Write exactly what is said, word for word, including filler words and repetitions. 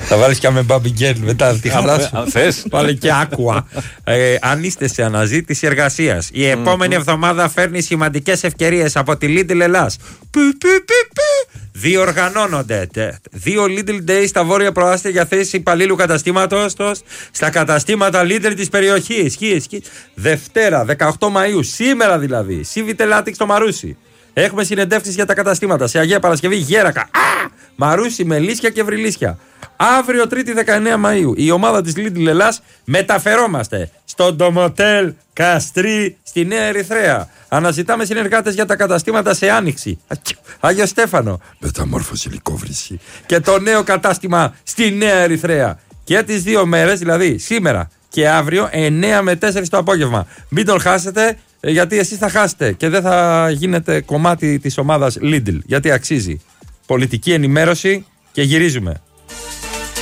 Θα βάλεις και με μπαμπιγκέν μετά τη χαρά σου. Θες. Πάλι και άκουα. ε, αν είστε σε αναζήτηση εργασίας, η επόμενη εβδομάδα φέρνει σημαντικές ευκαιρίες από τη Lidl Ελλάς. Διοργανώνονται δύο Lidl Days στα βόρεια προάστια για θέση υπαλλήλου καταστήματος στα καταστήματα Lidl της περιοχής. Δευτέρα δεκαοκτώ Μαΐου, σήμερα δηλαδή, Civitel στο Μαρούσι. Έχουμε συνεντεύξεις για τα καταστήματα σε Αγία Παρασκευή, Γέρακα, Α! Μαρούσι, Μελίσια και Βρυλίσια. Αύριο Τρίτη δεκαεννέα Μαΐου η ομάδα της Lidl Ελλάς μεταφερόμαστε στο Ντομοτέλ Καστρί στη Νέα Ερυθρέα. Αναζητάμε συνεργάτες για τα καταστήματα σε Άνοιξη, Άγιο Στέφανο, Μεταμόρφωση Λυκόβρηση και το νέο κατάστημα στη Νέα Ερυθρέα. Και τις δύο μέρες, δηλαδή σήμερα και αύριο, εννέα με τέσσερα το απόγευμα. Μην τον χάσετε, γιατί εσείς θα χάσετε και δεν θα γίνετε κομμάτι της ομάδας Lidl, γιατί αξίζει. Πολιτική ενημέρωση και γυρίζουμε.